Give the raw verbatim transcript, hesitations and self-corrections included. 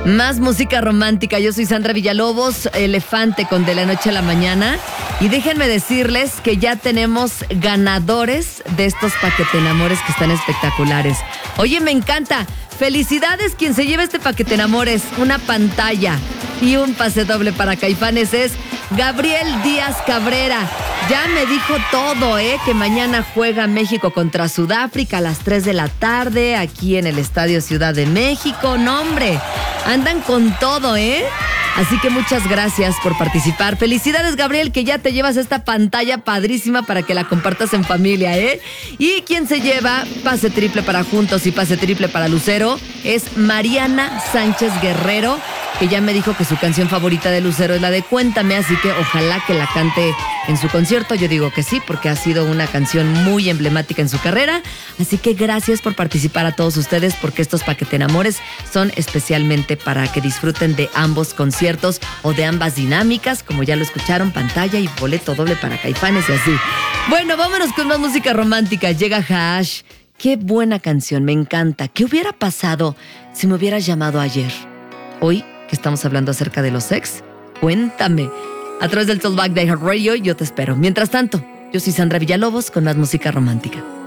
Más música romántica. Yo soy Sandra Villalobos, Elefante con De la Noche a la Mañana. Y déjenme decirles que ya tenemos ganadores de estos paquete enamores que están espectaculares. Oye, me encanta. Felicidades quien se lleva este paquete enamores. Una pantalla y un pase doble para Caifanes es Gabriel Díaz Cabrera. Ya me dijo todo, ¿eh? Que mañana juega México contra Sudáfrica a las tres de la tarde aquí en el Estadio Ciudad de México. No, hombre, andan con todo, ¿eh? Así que muchas gracias por participar. Felicidades, Gabriel, que ya te llevas esta pantalla padrísima para que la compartas en familia, ¿eh? Y quien se lleva pase triple para Juntos y pase triple para Lucero es Mariana Sánchez Guerrero, que ya me dijo que su canción favorita de Lucero es la de Cuéntame, así que ojalá que la cante en su concierto. Yo digo que sí, porque ha sido una canción muy emblemática en su carrera. Así que gracias por participar a todos ustedes, porque estos paquete enamores son especialmente para que disfruten de ambos conciertos o de ambas dinámicas, como ya lo escucharon, pantalla y boleto doble para Caifanes y así. Bueno, vámonos con más música romántica. Llega Hash. Qué buena canción, me encanta. ¿Qué hubiera pasado si me hubieras llamado ayer? Hoy que estamos hablando acerca de los ex, cuéntame. A través del Talkback de iHeartRadio, yo te espero. Mientras tanto, yo soy Sandra Villalobos con más música romántica.